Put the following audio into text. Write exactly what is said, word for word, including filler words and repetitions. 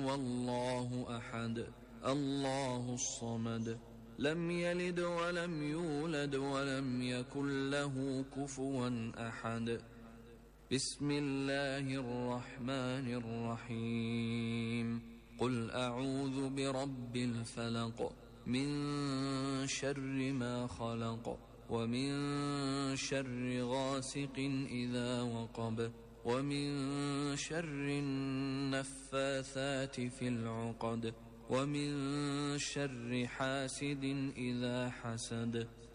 هو الله أحد الله الصمد لم يلد ولم يولد ولم يكن له كفوا أحد. بسم الله الرحمن الرحيم. قل أعوذ برب الفلق من شر ما خلق ومن شر غاسق إذا وقب ومن شر النفاثات في العقد ومن شر حاسد إذا حسد.